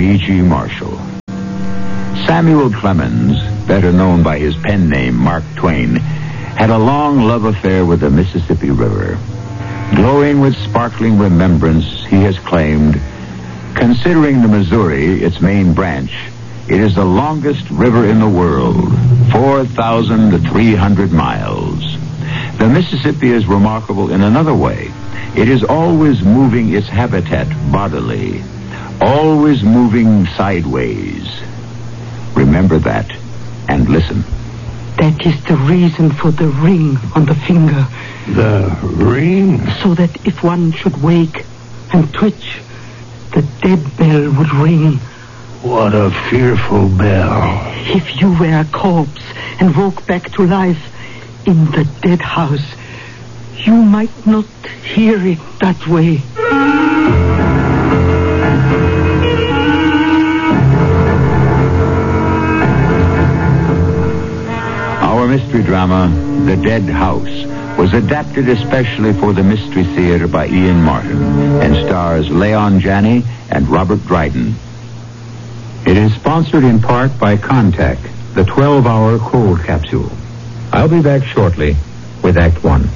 C.G. Marshall. Samuel Clemens, better known by his pen name Mark Twain, had a long love affair with the Mississippi River. Glowing with sparkling remembrance, he has claimed, considering the Missouri, its main branch, it is the longest river in the world, 4,300 miles. The Mississippi is remarkable in another way. It is always moving its habitat bodily, always moving sideways. Remember that and listen. That is the reason for the ring on the finger. The ring? So that if one should wake and twitch, the dead bell would ring. What a fearful bell. If you were a corpse and woke back to life in the dead house, you might not hear it that way. Our mystery drama, The Dead House, was adapted especially for the Mystery Theater by Ian Martin and stars Leon Janney and Robert Dryden. It is sponsored in part by Contact, the 12-hour cold capsule. I'll be back shortly with Act One.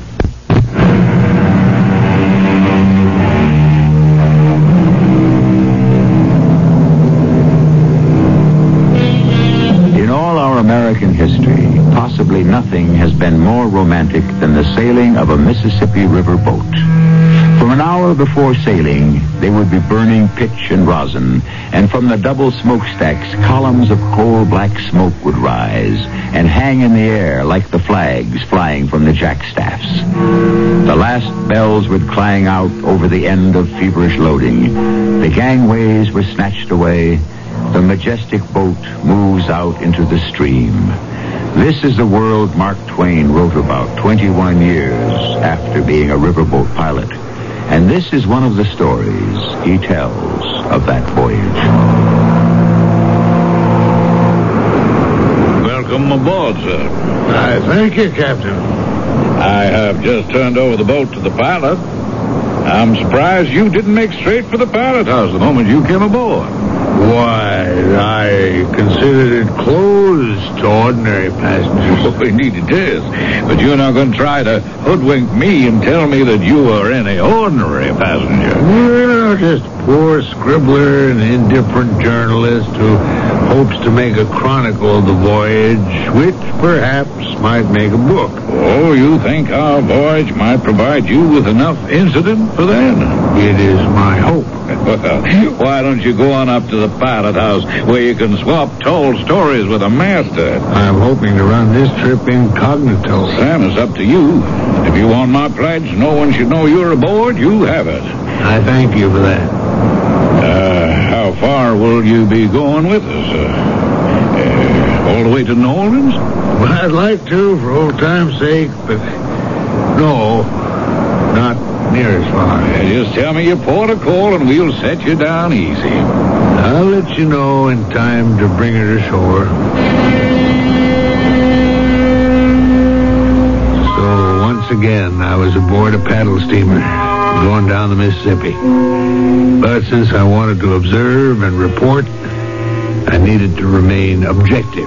In all our American history, possibly nothing has been more romantic than the sailing of a Mississippi River boat. From an hour before sailing, they would be burning pitch and rosin, and from the double smokestacks, columns of coal black smoke would rise and hang in the air like the flags flying from the jackstaffs. The last bells would clang out over the end of feverish loading. The gangways were snatched away. The majestic boat moves out into the stream. This is the world Mark Twain wrote about 21 years after being a riverboat pilot. And this is one of the stories he tells of that voyage. Welcome aboard, sir. Thank you, Captain. I have just turned over the boat to the pilot. I'm surprised you didn't make straight for the pilot house the moment you came aboard. Why, I considered it closed to ordinary passengers. Oh, indeed it is. But you're not going to try to hoodwink me and tell me that you are any ordinary passenger. Well, just a poor scribbler and indifferent journalist who hopes to make a chronicle of the voyage, which perhaps might make a book. Oh, you think our voyage might provide you with enough incident for that? It is my hope. Well, why don't you go on up to the pilot house where you can swap told stories with a master? I'm hoping to run this trip incognito. Sam, it's up to you. If you want my pledge, no one should know you're aboard, you have it. I thank you for that. How far will you be going with us? All the way to New Orleans? Well, I'd like to, for old time's sake, but no, not near as far. Just tell me your port of call and we'll set you down easy. I'll let you know in time to bring her to shore. So, once again, I was aboard a paddle steamer going down the Mississippi. But since I wanted to observe and report, I needed to remain objective.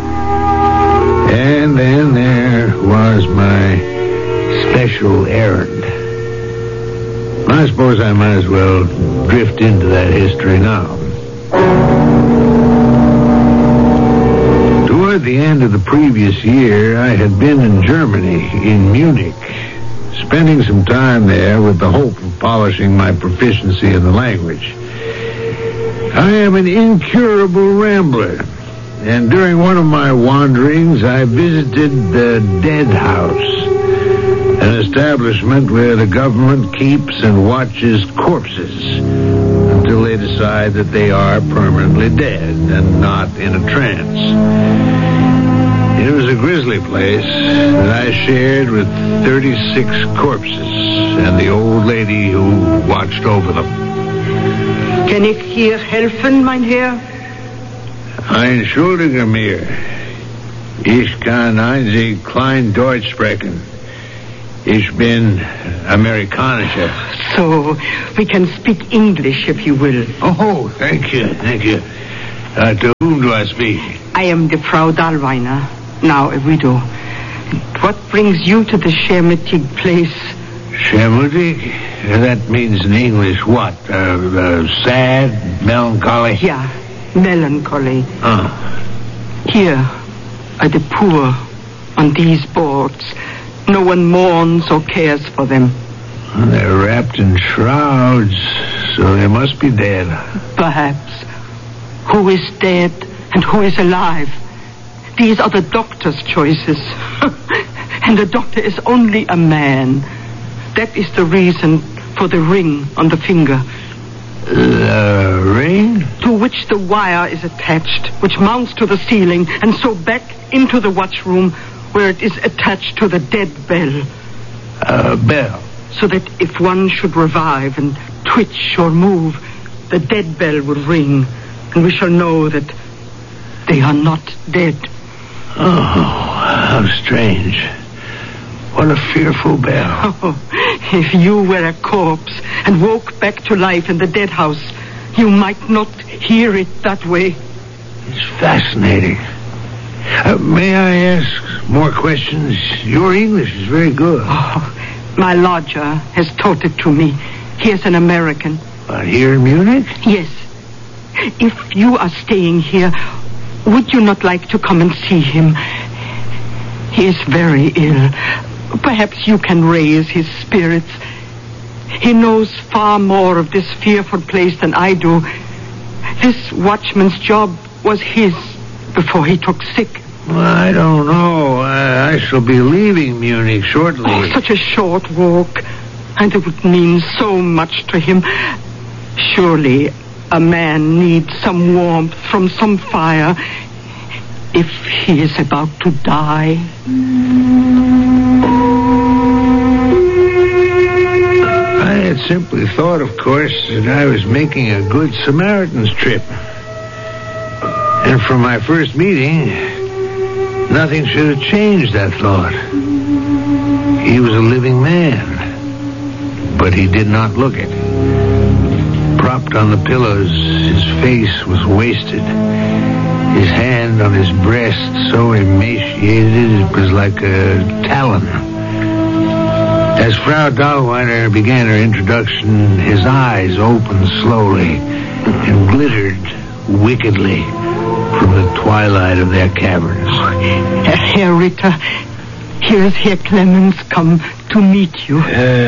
And then there was my special errand. I suppose I might as well drift into that history now. Toward the end of the previous year, I had been in Germany, in Munich, spending some time there with the hope of polishing my proficiency in the language. I am an incurable rambler, and during one of my wanderings, I visited the Dead House, an establishment where the government keeps and watches corpses until they decide that they are permanently dead and not in a trance. It was a grisly place that I shared with 36 corpses and the old lady who watched over them. Can ich hier helfen, mein Herr? Entschuldige mir. Ich kann einzig klein Deutsch sprechen. Ich bin Amerikanischer. So, we can speak English if you will. Oh, thank you. To whom do I speak? I am the Frau Dahlweiner, now a widow. What brings you to the Schermutig place? Schermutig? That means in English what? Sad, melancholy? Yeah, melancholy. Here are the poor on these boards. No one mourns or cares for them. They're wrapped in shrouds, so they must be dead. Perhaps. Who is dead and who is alive? These are the doctor's choices. And the doctor is only a man. That is the reason for the ring on the finger. The ring? To which the wire is attached, which mounts to the ceiling, and so back into the watchroom, where it is attached to the dead bell. Bell? So that if one should revive and twitch or move, the dead bell will ring, and we shall know that they are not dead. Oh, how strange. What a fearful bell. Oh, if you were a corpse and woke back to life in the dead house, you might not hear it that way. It's fascinating. May I ask more questions? Your English is very good. Oh, my lodger has taught it to me. He is an American. Here in Munich? Yes. If you are staying here, would you not like to come and see him? He is very ill. Perhaps you can raise his spirits. He knows far more of this fearful place than I do. This watchman's job was his before he took sick. Well, I don't know. I shall be leaving Munich shortly. Oh, such a short walk. And it would mean so much to him. Surely a man needs some warmth from some fire if he is about to die. I had simply thought, of course, that I was making a good Samaritan's trip. And from my first meeting, nothing should have changed that thought. He was a living man, but he did not look it. Propped on the pillows, his face was wasted. His hand on his breast, so emaciated, it was like a talon. As Frau Dahlweiner began her introduction, his eyes opened slowly and glittered wickedly from the twilight of their caverns. Herr Ritter, here's Herr Clemens come to meet you.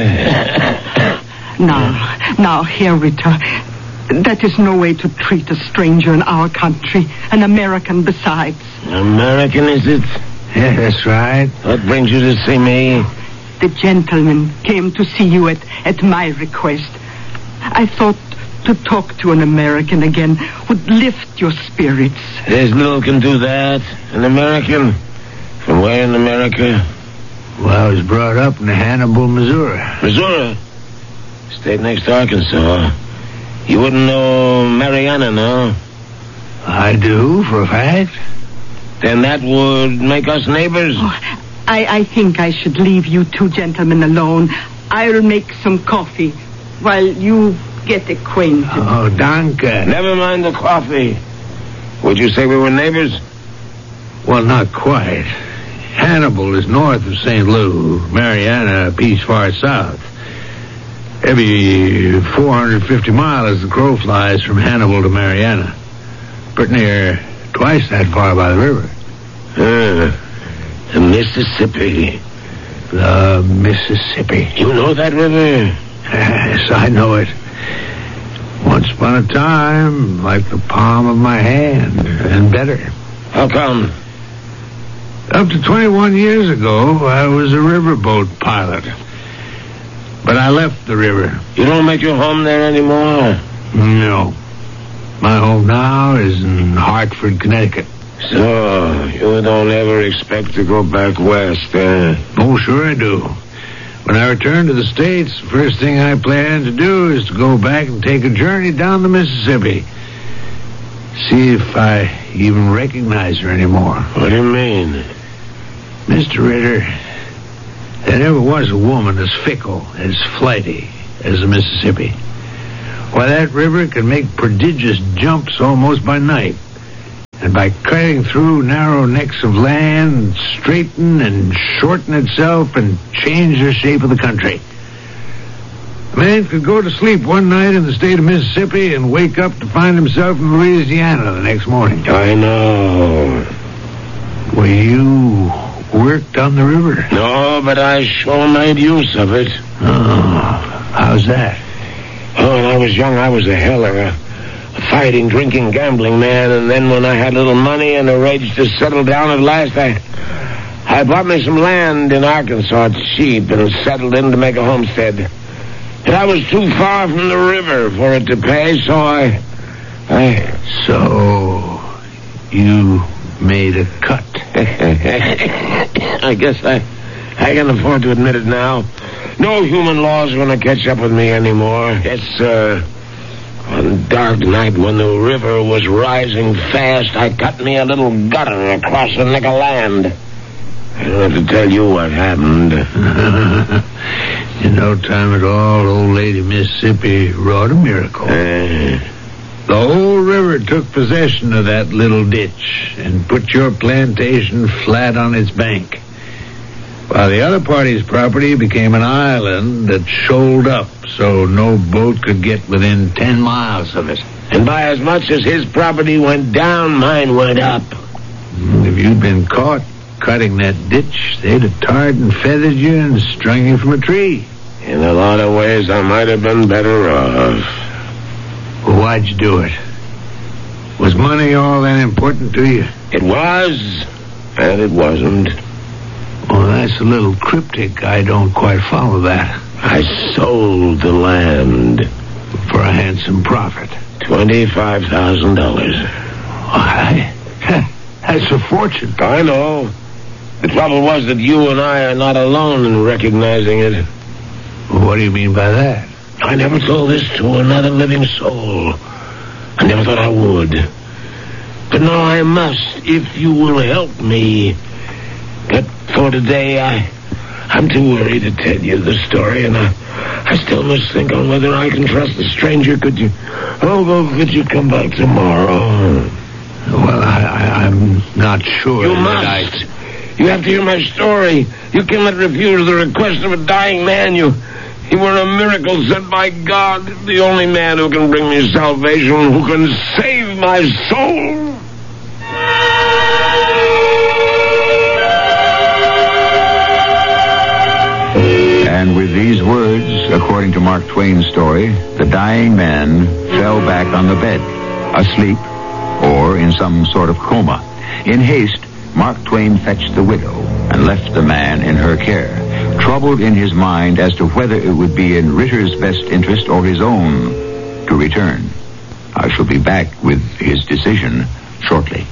Now, Herr Ritter, that is no way to treat a stranger in our country, an American besides. American, is it? Yeah, that's right. What brings you to see me? The gentleman came to see you at my request. I thought to talk to an American again would lift your spirits. There's little can do that. An American? From where in America? Well, I was brought up in Hannibal, Missouri. Missouri? State next to Arkansas. You wouldn't know Mariana, no? I do, for a fact. Then that would make us neighbors? Oh, I think I should leave you two gentlemen alone. I'll make some coffee while you get acquainted. Oh, danke. Never mind the coffee. Would you say we were neighbors? Well, not quite. Hannibal is north of St. Louis. Mariana a piece far south. Every 450 miles as the crow flies from Hannibal to Mariana. Pretty near twice that far by the river. The Mississippi. The Mississippi. You know that river? Yes, I know it. Once upon a time, like the palm of my hand, and better. How come? Up to 21 years ago, I was a riverboat pilot. But I left the river. You don't make your home there anymore? No. My home now is in Hartford, Connecticut. So, you don't ever expect to go back west, eh? Oh, sure I do. When I return to the States, the first thing I plan to do is to go back and take a journey down the Mississippi. See if I even recognize her anymore. What do you mean? Mr. Ritter, There never was a woman as fickle, as flighty as the Mississippi. Why, that river can make prodigious jumps almost by night. And by cutting through narrow necks of land, straighten and shorten itself and change the shape of the country. A man could go to sleep one night in the state of Mississippi and wake up to find himself in Louisiana the next morning. I know. Well, you worked on the river? No, but I sure made use of it. Oh, how's that? Oh, when I was young, I was a heller, a fighting, drinking, gambling man, and then when I had a little money and a rage to settle down at last, I bought me some land in Arkansas cheap and settled in to make a homestead. But I was too far from the river for it to pay, so So, you made a cut. I guess I can afford to admit it now. No human law's going to catch up with me anymore. It's, one dark night when the river was rising fast, I cut me a little gutter across a neck of land. I don't have to tell you what happened. In no time at all, old lady Mississippi wrought a miracle. The whole river took possession of that little ditch and put your plantation flat on its bank, while the other party's property became an island that shoaled up so no boat could get within 10 miles of it. And by as much as his property went down, mine went up. If you'd been caught cutting that ditch, they'd have tarred and feathered you and strung you from a tree. In a lot of ways, I might have been better off. Well, why'd you do it? Was money all that important to you? It was, and it wasn't. Well, that's a little cryptic. I don't quite follow that. I sold the land. For a handsome profit. $25,000. Why? That's a fortune. I know. The trouble was that you and I are not alone in recognizing it. What do you mean by that? I never told this to another living soul. I never thought I would. But now I must, if you will help me. But for today, I'm too worried to tell you the story, and I still must think on whether I can trust the stranger. Could you come back tomorrow? Well, I'm not sure. You must. You have to hear my story. You cannot refuse the request of a dying man. You were a miracle sent by God, the only man who can bring me salvation, who can save my soul. And with these words, according to Mark Twain's story, the dying man fell back on the bed, asleep or in some sort of coma. In haste, Mark Twain fetched the widow and left the man in her care, troubled in his mind as to whether it would be in Ritter's best interest or his own to return. I shall be back with his decision shortly.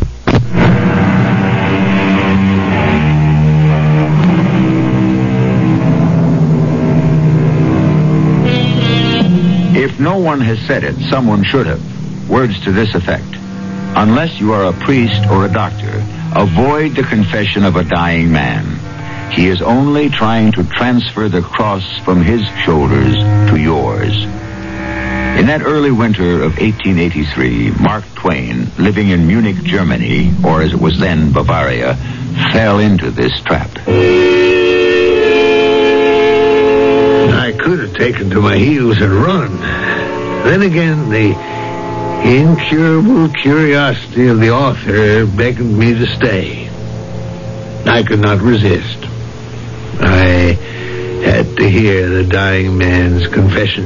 If no one has said it, someone should have. Words to this effect: unless you are a priest or a doctor, avoid the confession of a dying man. He is only trying to transfer the cross from his shoulders to yours. In that early winter of 1883, Mark Twain, living in Munich, Germany, or as it was then, Bavaria, fell into this trap. I could have taken to my heels and run. Then again, the incurable curiosity of the author beckoned me to stay. I could not resist. I had to hear the dying man's confession.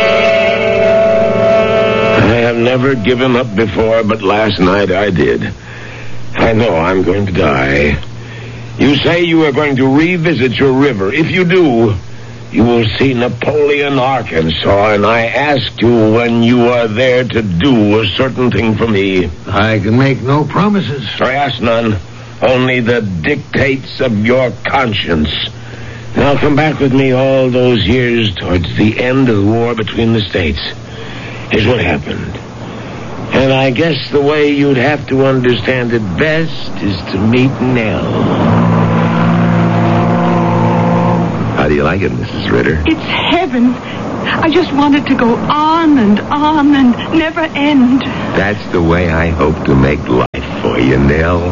I have never given up before, but last night I did. I know I'm going to die. You say you are going to revisit your river. If you do, you will see Napoleon, Arkansas, and I ask you when you are there to do a certain thing for me. I can make no promises. I ask none. Only the dictates of your conscience. Now come back with me all those years towards the end of the war between the states. Here's what happened. And I guess the way you'd have to understand it best is to meet Nell. How do you like it, Mrs. Ritter? It's heaven. I just wanted to go on and never end. That's the way I hope to make life for you, Nell.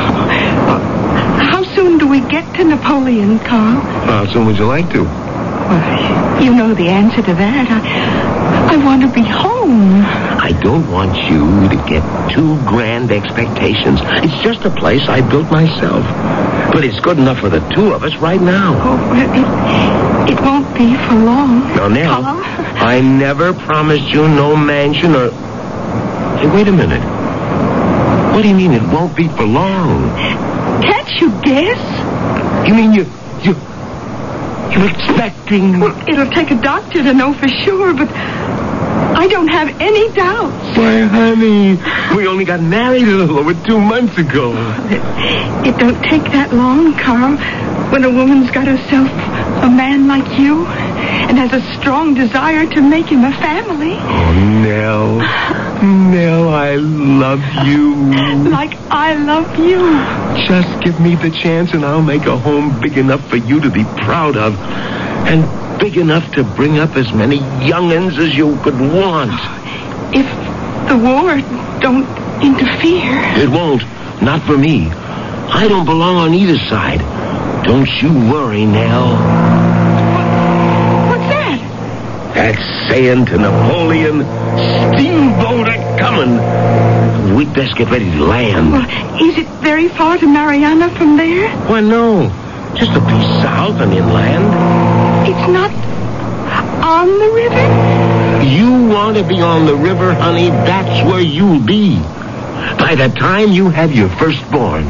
How soon do we get to Napoleon, Carl? How soon would you like to? Well, you know the answer to that. I want to be home. I don't want you to get too grand expectations. It's just a place I built myself. But it's good enough for the two of us right now. Oh, well, it won't be for long. Now, Nell, Carl? I never promised you no mansion or... Hey, wait a minute. What do you mean it won't be for long? Can't you guess? You mean you're expecting... Well, it'll take a doctor to know for sure, but I don't have any doubts. Why, honey, we only got married a little over 2 months ago. It don't take that long, Carl, when a woman's got herself a man like you and has a strong desire to make him a family. Oh, Nell, I love you. Like I love you. Just give me the chance and I'll make a home big enough for you to be proud of. And big enough to bring up as many young'uns as you could want. If the war don't interfere. It won't. Not for me. I don't belong on either side. Don't you worry, Nell. What's that? That's saying to Napoleon, steamboat a-comin'. We'd best get ready to land. Well, is it very far to Mariana from there? Why, no. Just a piece south and inland. It's not on the river? You want to be on the river, honey, that's where you'll be. By the time you have your firstborn.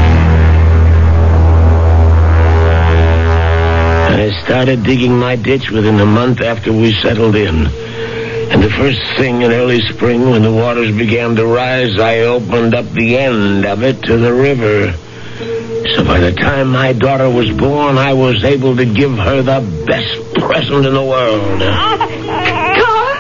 I started digging my ditch within a month after we settled in. And the first thing in early spring, when the waters began to rise, I opened up the end of it to the river. So by the time my daughter was born, I was able to give her the best present in the world. Carl!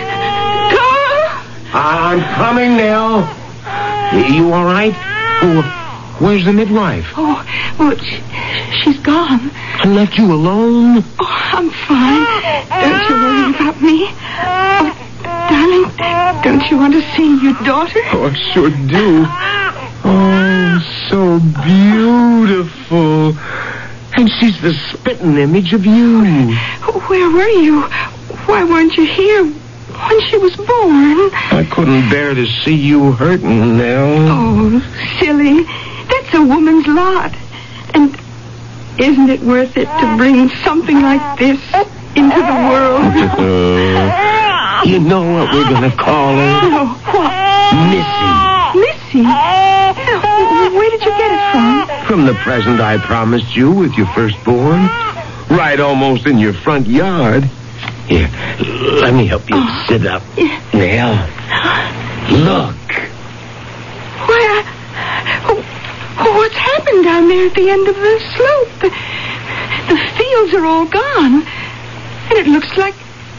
I'm coming, Nell. You all right? Where's the midwife? Oh, well, she's gone. I left you alone? Oh, I'm fine. Don't you worry about me. Oh, darling, don't you want to see your daughter? Oh, I sure do. Oh, so beautiful. And she's the spitting image of you. Where were you? Why weren't you here when she was born? I couldn't bear to see you hurting, Nell. Oh, silly. That's a woman's lot. And isn't it worth it to bring something like this into the world? You know what we're going to call her? No, what? Missy. Missy? Where did you get it from? From the present I promised you with your firstborn. Right almost in your front yard. Here, let me help you sit up. Nell, look. What's happened down there at the end of the slope? The fields are all gone. And it looks like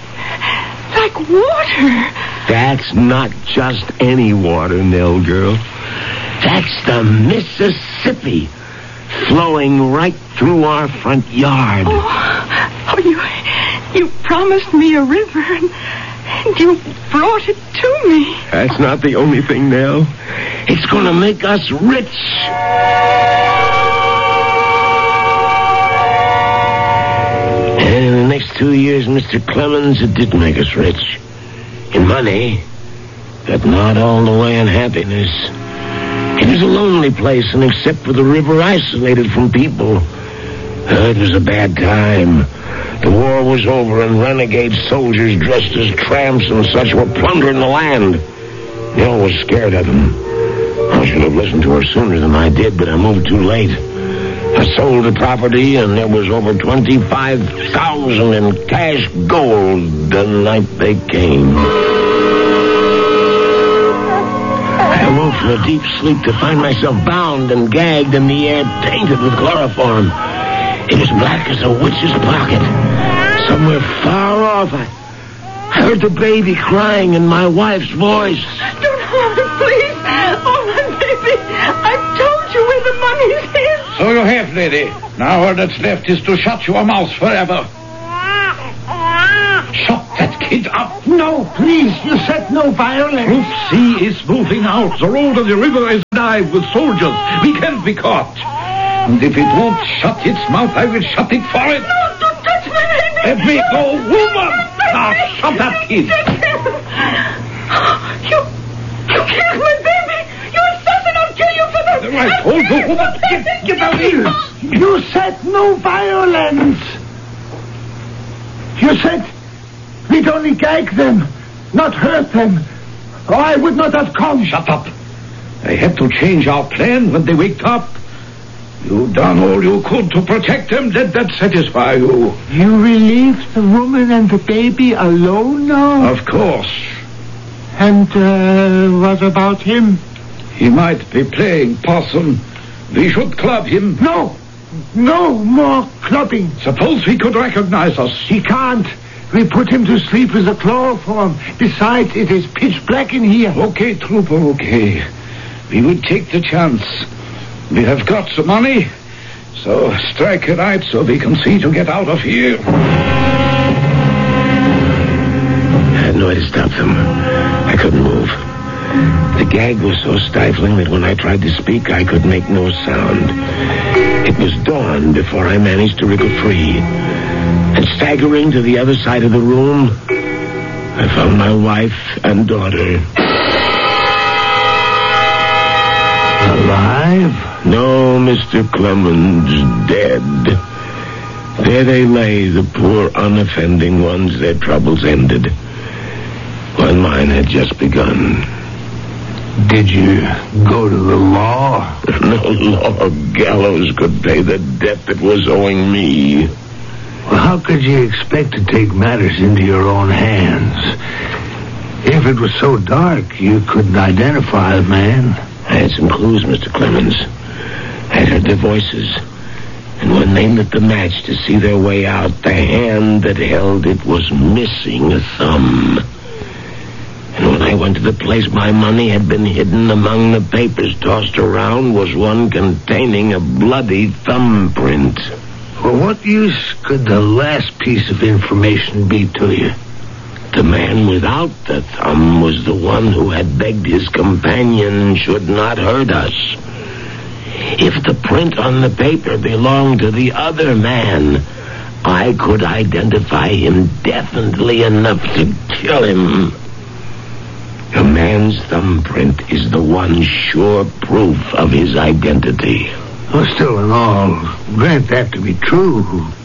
water. That's not just any water, Nell girl. That's the Mississippi flowing right through our front yard. Oh, you promised me a river and you brought it to me. That's not the only thing, Nell. It's going to make us rich. And in the next 2 years, Mr. Clemens, it did make us rich. In money, but not all the way in happiness. It was a lonely place, and except for the river, isolated from people. It was a bad time. The war was over, and renegade soldiers dressed as tramps and such were plundering the land. Nell was scared of them. I should have listened to her sooner than I did, but I moved too late. I sold the property, and there was over $25,000 in cash gold the night they came. I awoke from a deep sleep to find myself bound and gagged and the air tainted with chloroform. It was black as a witch's pocket. Somewhere far off, I heard the baby crying in my wife's voice. Don't harm him, please. Oh, my baby. I've told you where the money is. So you have, lady. Now all that's left is to shut your mouth forever. Shut that kid up. No, please, you said no violence. Troop C is moving out. The road of the river is alive with soldiers. We can't be caught. And if it won't shut its mouth, I will shut it for it. No, don't touch my baby. Let me go, woman. Now shut that kid. You killed my baby. You assassin, I'll kill you for that. I told you, woman, get out here. You said no violence. You said we'd only gag them, not hurt them. Or I would not have come. Shut up. I had to change our plan when they waked up. You've done all you could to protect them. Let that satisfy you. You relieved the woman and the baby alone now? Of course. And what about him? He might be playing possum. We should club him. No more clubbing. Suppose he could recognize us. He can't. We put him to sleep with a chloroform. Besides, it is pitch black in here. Okay, trooper, okay. We will take the chance. We have got the money, so strike a light so we can see to get out of here. I had no way to stop them. I couldn't move. The gag was so stifling that when I tried to speak, I could make no sound. It was dawn before I managed to wriggle free. And staggering to the other side of the room, I found my wife and daughter. Alive? No, Mr. Clemens, dead. There they lay, the poor unoffending ones, their troubles ended, while mine had just begun. Did you go to the law? No law gallows could pay the debt that was owing me. Well, how could you expect to take matters into your own hands? If it was so dark, you couldn't identify the man. I had some clues, Mr. Clemens. I had heard their voices. And when they lit the match to see their way out, the hand that held it was missing a thumb. And when I went to the place my money had been hidden among the papers tossed around was one containing a bloody thumbprint. Well, what use could the last piece of information be to you? The man without the thumb was the one who had begged his companion should not hurt us. If the print on the paper belonged to the other man, I could identify him definitely enough to kill him. A man's thumbprint is the one sure proof of his identity. Well, still in all, grant that to be true.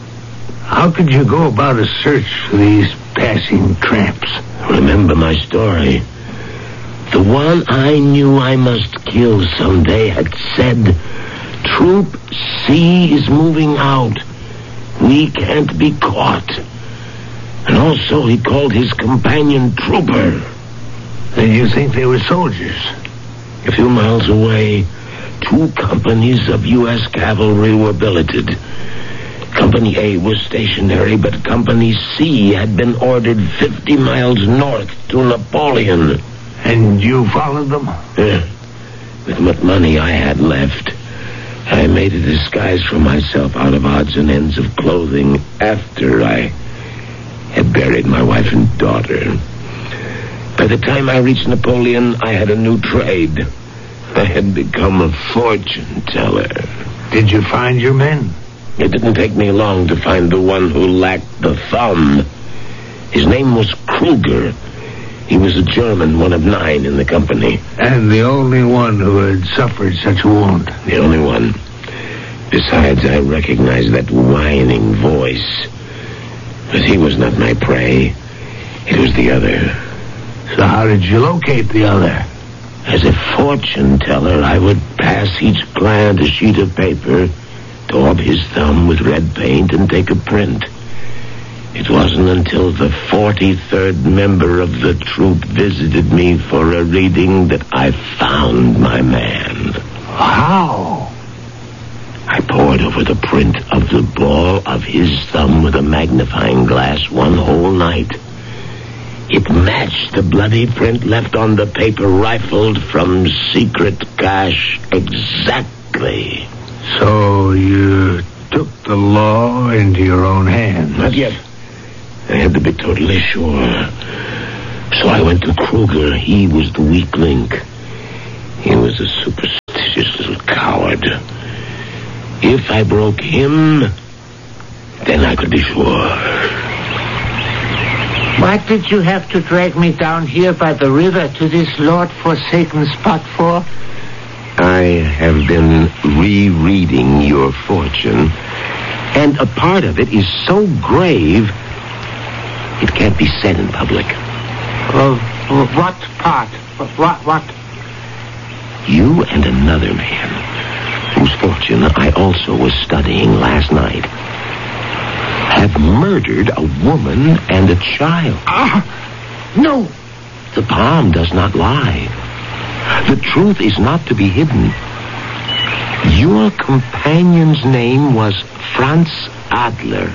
How could you go about a search for these passing tramps? Remember my story. The one I knew I must kill someday had said, Troop C is moving out. We can't be caught. And also he called his companion Trooper. Then you think they were soldiers? A few miles away, 2 companies of U.S. cavalry were billeted. Company A was stationary, but Company C had been ordered 50 miles north to Napoleon. And you followed them? With what money I had left, I made a disguise for myself out of odds and ends of clothing after I had buried my wife and daughter. By the time I reached Napoleon, I had a new trade. I had become a fortune teller. Did you find your men? It didn't take me long to find the one who lacked the thumb. His name was Kruger. He was a German, one of 9 in the company. And the only one who had suffered such a wound? The only one. Besides, I recognized that whining voice. But he was not my prey. It was the other. So how did you locate the other? As a fortune teller, I would pass each client a sheet of paper, daub his thumb with red paint, and take a print. It wasn't until the 43rd member of the troop visited me for a reading that I found my man. How? I pored over the print of the ball of his thumb with a magnifying glass one whole night. It matched the bloody print left on the paper rifled from secret cache exactly. So you took the law into your own hands? Not yet. I had to be totally sure. So I went to Kruger. He was the weak link. He was a superstitious little coward. If I broke him, then I could be sure. What did you have to drag me down here by the river to this Lord-forsaken spot for? I have been rereading your fortune, and a part of it is so grave, it can't be said in public. What part? What? You and another man, whose fortune I also was studying last night, have murdered a woman and a child. No. The palm does not lie. The truth is not to be hidden. Your companion's name was Franz Adler.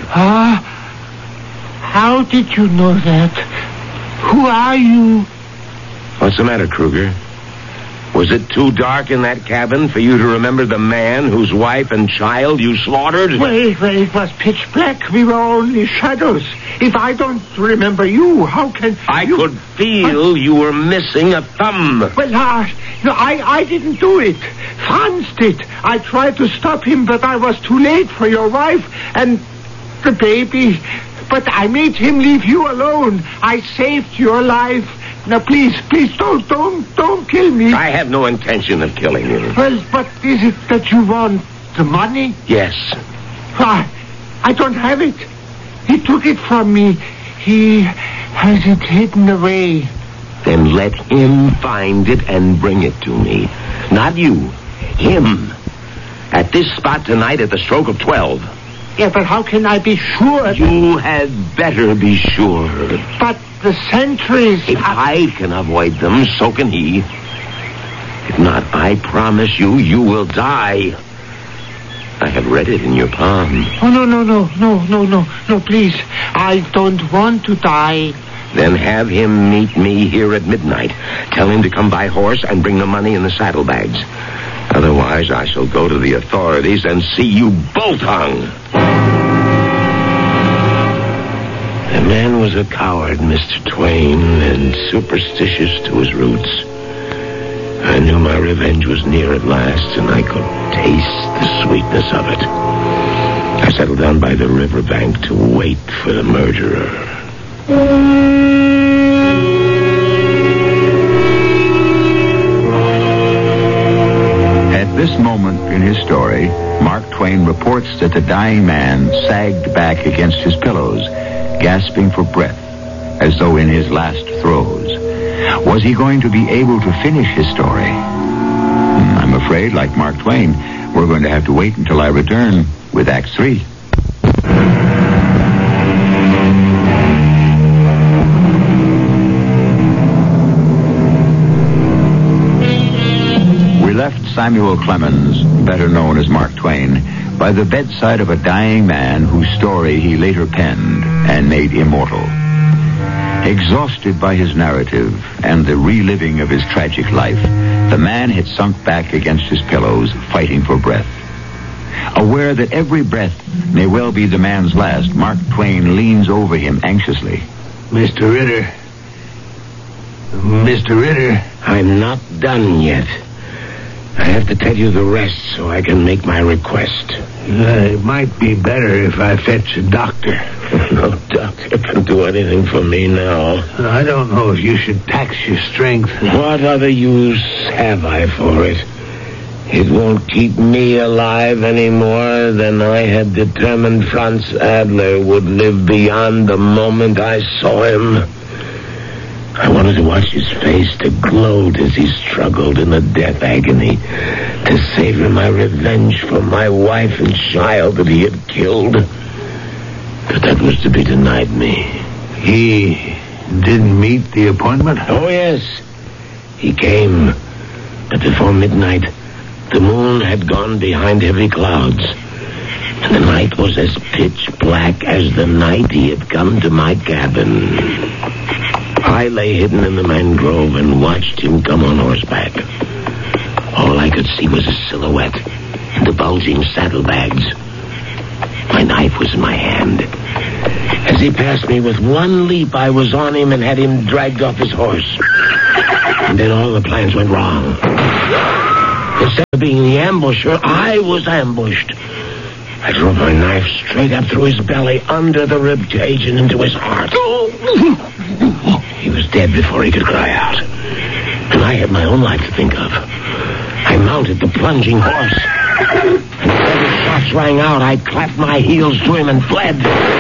How did you know that? Who are you? What's the matter, Kruger? Was it too dark in that cabin for you to remember the man whose wife and child you slaughtered? Well, it was pitch black. We were only shadows. If I don't remember you, how can I could feel you were missing a thumb. Well, no, I didn't do it. Franz did. I tried to stop him, but I was too late for your wife and the baby. But I made him leave you alone. I saved your life. Now, please, don't kill me. I have no intention of killing you. Well, but is it that you want the money? Yes. I don't have it. He took it from me. He has it hidden away. Then let him find it and bring it to me. Not you. Him. At this spot tonight at the stroke of 12. Yeah, but how can I be sure? You had better be sure. But the sentries... If I can avoid them, so can he. If not, I promise you, you will die. I have read it in your palm. Oh, no, please. I don't want to die. Then have him meet me here at midnight. Tell him to come by horse and bring the money in the saddlebags. Otherwise, I shall go to the authorities and see you both hung. The man was a coward, Mr. Twain, and superstitious to his roots. I knew my revenge was near at last, and I could taste the sweetness of it. I settled down by the riverbank to wait for the murderer. At this moment in his story, Mark Twain reports that the dying man sagged back against his pillows, gasping for breath, as though in his last throes. Was he going to be able to finish his story? I'm afraid, like Mark Twain, we're going to have to wait until I return with Act 3. We left Samuel Clemens, better known as Mark Twain, by the bedside of a dying man whose story he later penned and made immortal. Exhausted by his narrative and the reliving of his tragic life, the man had sunk back against his pillows, fighting for breath. Aware that every breath may well be the man's last, Mark Twain leans over him anxiously. Mr. Ritter. I'm not done yet. I have to tell you the rest so I can make my request. It might be better if I fetch a doctor. No doctor can do anything for me now. I don't know if you should tax your strength. What other use have I for it? It won't keep me alive any more than I had determined Franz Adler would live beyond the moment I saw him. I wanted to watch his face, to gloat as he struggled in the death agony, to savor my revenge for my wife and child that he had killed. But that was to be denied me. He didn't meet the appointment? Oh, yes. He came. But before midnight, the moon had gone behind heavy clouds, and the night was as pitch black as the night he had come to my cabin. I lay hidden in the mangrove and watched him come on horseback. All I could see was a silhouette, and the bulging saddlebags. My knife was in my hand. As he passed me with one leap, I was on him and had him dragged off his horse. And then all the plans went wrong. Instead of being the ambusher, I was ambushed. I drove my knife straight up through his belly, under the rib cage, and into his heart. He was dead before he could cry out. And I had my own life to think of. I mounted the plunging horse. And as the shots rang out, I clapped my heels to him and fled.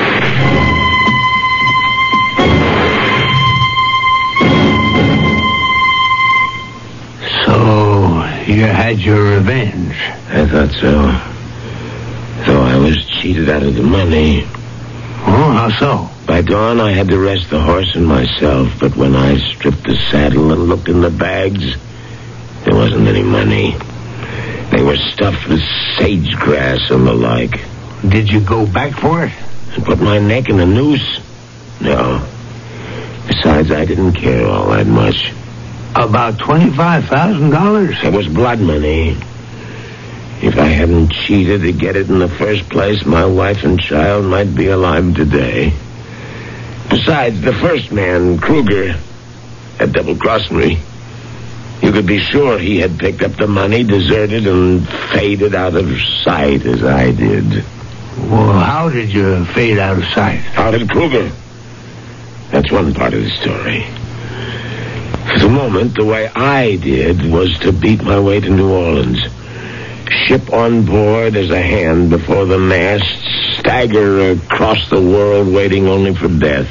So, you had your revenge? I thought so. Though I was cheated out of the money. Oh, how so? By dawn, I had to rest the horse and myself, but when I stripped the saddle and looked in the bags, there wasn't any money. They were stuffed with sage grass and the like. Did you go back for it? And put my neck in a noose? No. Besides, I didn't care all that much. About $25,000? It was blood money. If I hadn't cheated to get it in the first place, my wife and child might be alive today. Besides, the first man, Kruger, had double-crossed me. You could be sure he had picked up the money, deserted, and faded out of sight as I did. Well, how did you fade out of sight? How did Kruger? That's one part of the story. For the moment, the way I did was to beat my way to New Orleans. Ship on board as a hand before the mast, stagger across the world waiting only for death.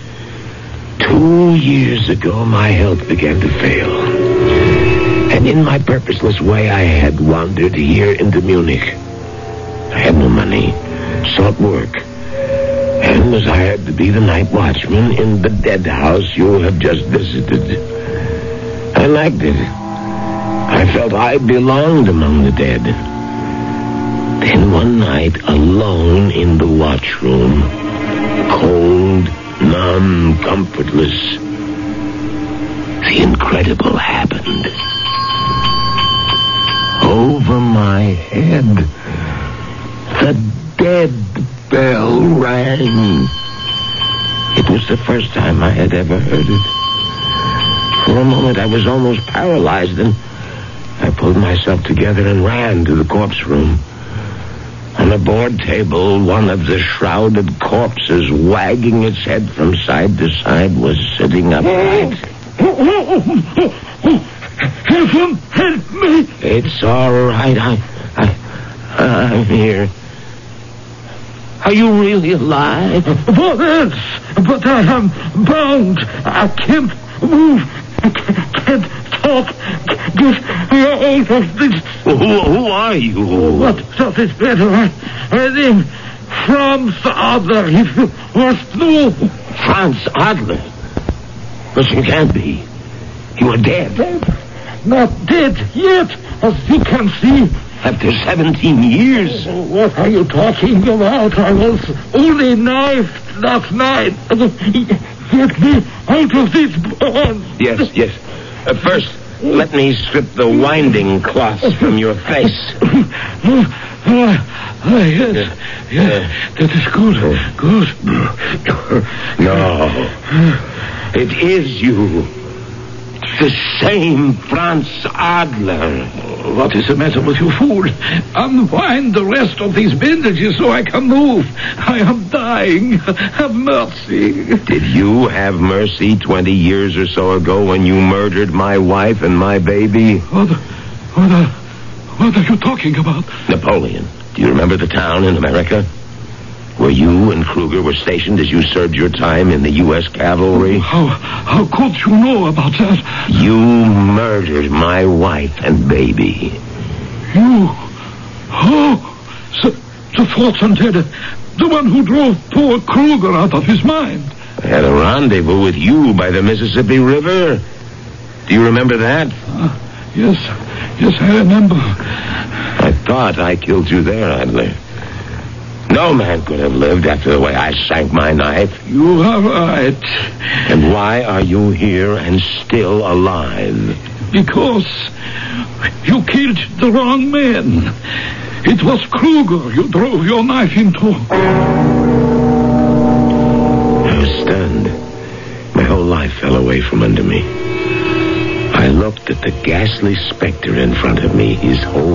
2 years ago, my health began to fail. And in my purposeless way, I had wandered here into Munich. I had no money, sought work, and was hired to be the night watchman in the dead house you have just visited. I liked it. I felt I belonged among the dead. Then one night, alone in the watchroom, cold, numb, comfortless, the incredible happened. Over my head, the dead bell rang. It was the first time I had ever heard it. For a moment, I was almost paralyzed, and I pulled myself together and ran to the corpse room. On a board table, one of the shrouded corpses, wagging its head from side to side, was sitting upright. Heaven, help me! It's all right. I'm here. Are you really alive? What else? But I am bound. I can't move. I can't talk. Get me out of this. Who are you? What does it matter? My name, Franz Adler, if you must know. Franz Adler? But you can't be. You are dead. Not dead yet, as you can see. After 17 years. What are you talking about? I was only knifed last night. Get me out of this barn. Yes. First, let me strip the winding cloths from your face. Yes. That is good. No. It is you. The same Franz Adler. What is the matter with you, fool? Unwind the rest of these bandages so I can move. I am dying. Have mercy. Did you have mercy 20 years or so ago when you murdered my wife and my baby? What are you talking about? Napoleon. Do you remember the town in America where you and Kruger were stationed as you served your time in the U.S. cavalry? How could you know about that? You murdered my wife and baby. You? Oh, the fourth lieutenant, the one who drove poor Kruger out of his mind. I had a rendezvous with you by the Mississippi River. Do you remember that? Yes, I remember. I thought I killed you there, Adler. No man could have lived after the way I sank my knife. You are right. And why are you here and still alive? Because you killed the wrong man. It was Kruger you drove your knife into. I was stunned. My whole life fell away from under me. I looked at the ghastly specter in front of me, his whole